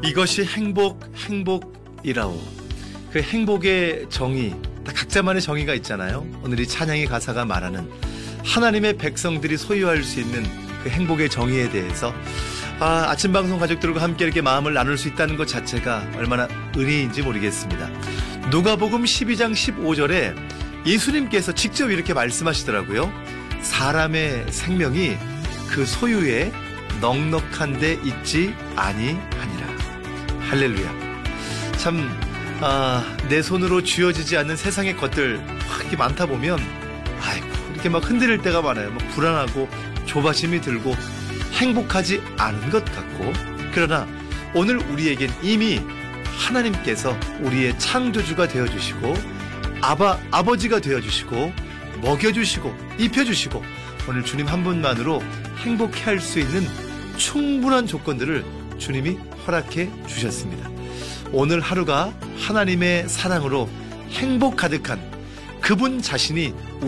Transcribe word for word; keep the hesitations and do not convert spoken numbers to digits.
이것이 행복, 행복이라오. 그 행복의 정의, 다 각자만의 정의가 있잖아요. 오늘 이 찬양의 가사가 말하는 하나님의 백성들이 소유할 수 있는 그 행복의 정의에 대해서 아, 아침 방송 가족들과 함께 이렇게 마음을 나눌 수 있다는 것 자체가 얼마나 은혜인지 모르겠습니다. 누가복음 십이 장 십오 절에 예수님께서 직접 이렇게 말씀하시더라고요. 사람의 생명이 그 소유에 넉넉한 데 있지 아니하니라. 할렐루야. 참 아, 내 손으로 쥐어지지 않는 세상의 것들 이렇게 많다 보면 아이고 이렇게 막 흔들릴 때가 많아요. 막 불안하고 조바심이 들고 행복하지 않은 것 같고, 그러나 오늘 우리에겐 이미 하나님께서 우리의 창조주가 되어주시고 아바, 아버지가 되어주시고 먹여주시고 입혀주시고 오늘 주님 한 분만으로 행복해 할 수 있는 충분한 조건들을 주님이 허락해 주셨습니다. 오늘 하루가 하나님의 사랑으로 행복 가득한 그분 자신이